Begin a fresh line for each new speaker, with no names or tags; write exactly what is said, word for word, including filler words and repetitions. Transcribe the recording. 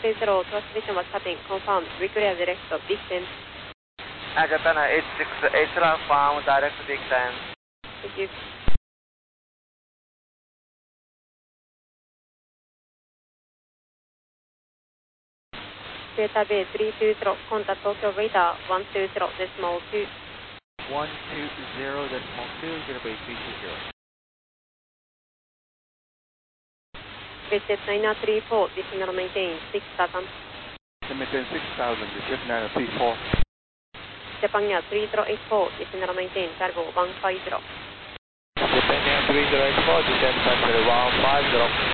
three zero, transmission was cutting, confirmed, reclear direct, big ten.
Agatana eight six eight, transform, direct big ten.
Thank you. Delta Bay three two zero, contact Tokyo radar one two zero decimal two.
one two zero decimal two, Delta Bay three two zero.
Visit nine three four, decimal maintain six thousand.
Maintain six thousand, Visit nine three four.
Japan Air three zero eight four, decimal maintain cargo one five zero.
Japan Air three zero eight four, descend factory one five zero.